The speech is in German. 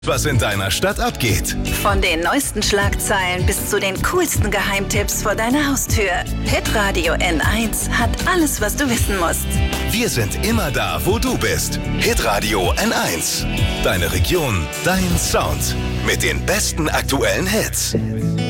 Was in deiner Stadt abgeht. Von den neuesten Schlagzeilen bis zu den coolsten Geheimtipps vor deiner Haustür. Hitradio N1 hat alles, was du wissen musst. Wir sind immer da, wo du bist. Hitradio N1. Deine Region, dein Sound. Mit den besten aktuellen Hits.